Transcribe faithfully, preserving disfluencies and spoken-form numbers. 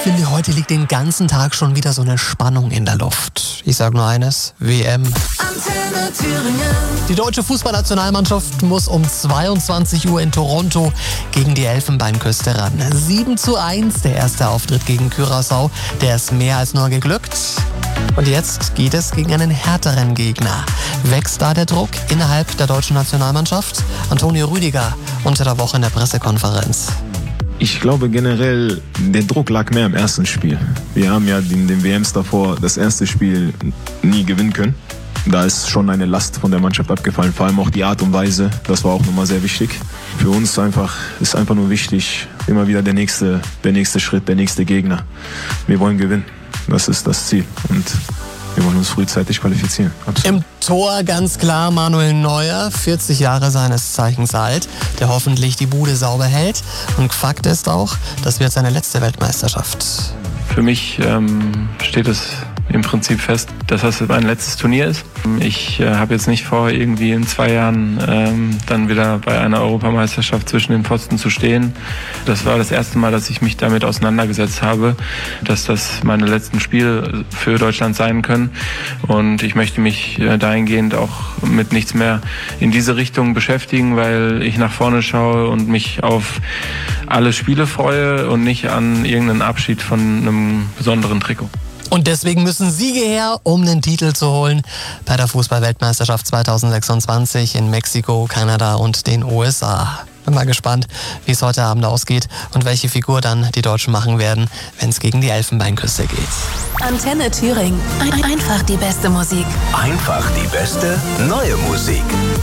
finde, heute liegt den ganzen Tag schon wieder so eine Spannung in der Luft. Ich sage nur eines, W M. Antenne Thüringen. Die deutsche Fußballnationalmannschaft muss um zweiundzwanzig Uhr in Toronto gegen die Elfenbeinküste ran. sieben zu eins, der erste Auftritt gegen Curaçao, der ist mehr als nur geglückt. Und jetzt geht es gegen einen härteren Gegner. Wächst da der Druck innerhalb der deutschen Nationalmannschaft? Antonio Rüdiger unter der Woche in der Pressekonferenz. Ich glaube generell, der Druck lag mehr im ersten Spiel. Wir haben ja in den W Ms davor das erste Spiel nie gewinnen können. Da ist schon eine Last von der Mannschaft abgefallen, vor allem auch die Art und Weise. Das war auch nochmal sehr wichtig. Für uns einfach, ist einfach nur wichtig, immer wieder der nächste, der nächste Schritt, der nächste Gegner. Wir wollen gewinnen. Das ist das Ziel. Und wir wollen uns frühzeitig qualifizieren. Absolut. Im Tor ganz klar Manuel Neuer, vierzig Jahre seines Zeichens alt, der hoffentlich die Bude sauber hält. Und Fakt ist auch, das wird seine letzte Weltmeisterschaft. Für mich ähm, steht es im Prinzip fest, dass das mein letztes Turnier ist. Ich äh, habe jetzt nicht vor, irgendwie in zwei Jahren ähm, dann wieder bei einer Europameisterschaft zwischen den Pfosten zu stehen. Das war das erste Mal, dass ich mich damit auseinandergesetzt habe, dass das meine letzten Spiele für Deutschland sein können. Und ich möchte mich äh, dahingehend auch mit nichts mehr in diese Richtung beschäftigen, weil ich nach vorne schaue und mich auf alle Spiele freue und nicht an irgendeinen Abschied von einem besonderen Trikot. Und deswegen müssen Siege her, um den Titel zu holen bei der Fußball-Weltmeisterschaft zweitausendsechsundzwanzig in Mexiko, Kanada und den U S A. Bin mal gespannt, wie es heute Abend ausgeht und welche Figur dann die Deutschen machen werden, wenn es gegen die Elfenbeinküste geht. Antenne Thüringen. Einfach die beste Musik. Einfach die beste neue Musik.